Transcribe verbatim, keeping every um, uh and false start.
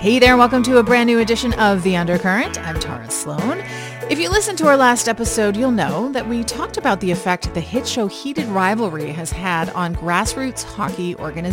Hey there, welcome to a brand new edition of The Undercurrent. I'm Tara Sloan. If you listened to our last episode, you'll know that we talked about the effect the hit show Heated Rivalry has had on grassroots hockey organizations.